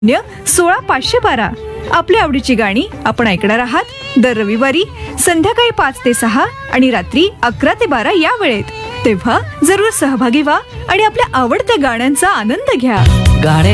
16 512 आपल्या आवडीची गाणी आपण ऐकणार आहात दर रविवारी संध्याकाळी 5 ते 6 आणि रात्री 11 ते 12 या वेळेत. तेव्हा जरूर सहभागी व्हा आणि आपल्या आवडत्या गाण्यांचा आनंद घ्या. गाणे